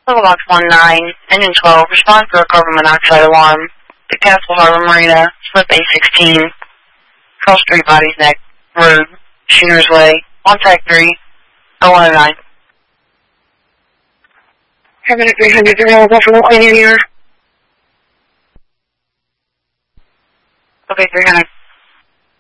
Level Box 19, Engine 12, respond for a carbon monoxide alarm. The Castle Harbor Marina, slip A16, Cross Street, Bodies Neck, Road, Shooter's Way, contact 3, 019. Having a 300, you're available for the cleaning here. Okay, 300.